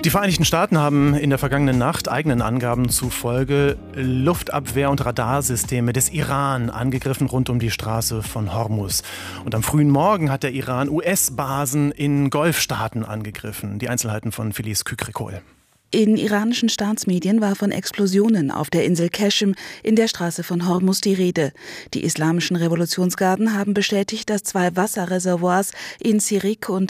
Die Vereinigten Staaten haben in der vergangenen Nacht eigenen Angaben zufolge Luftabwehr- und Radarsysteme des Iran angegriffen rund um die Straße von Hormuz. Und am frühen Morgen hat der Iran US-Basen in Golfstaaten angegriffen. Die Einzelheiten von Felice Kükrikol. In iranischen Staatsmedien war von Explosionen auf der Insel Qeshm in der Straße von Hormuz die Rede. Die islamischen Revolutionsgarden haben bestätigt, dass 2 Wasserreservoirs in Sirik und